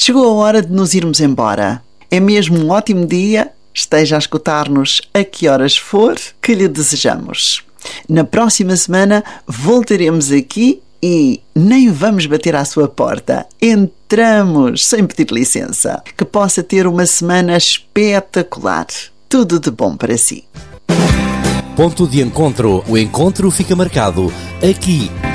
Chegou a hora de nos irmos embora. É mesmo um ótimo dia, esteja a escutar-nos a que horas for, que lhe desejamos. Na próxima semana voltaremos aqui e nem vamos bater à sua porta. Entramos sem pedir licença. Que possa ter uma semana espetacular. Tudo de bom para si. Ponto de encontro. O encontro fica marcado aqui